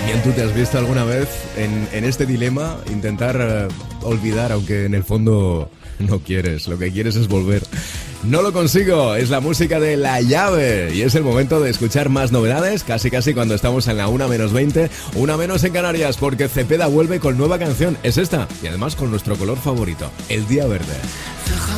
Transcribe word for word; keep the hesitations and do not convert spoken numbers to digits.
También tú te has visto alguna vez en, en este dilema, intentar eh, olvidar, aunque en el fondo no quieres, lo que quieres es volver. No lo consigo, es la música de La Llave y es el momento de escuchar más novedades, casi casi cuando estamos en la una menos veinte, una menos en Canarias, porque Cepeda vuelve con nueva canción, es esta, y además con nuestro color favorito, el día verde.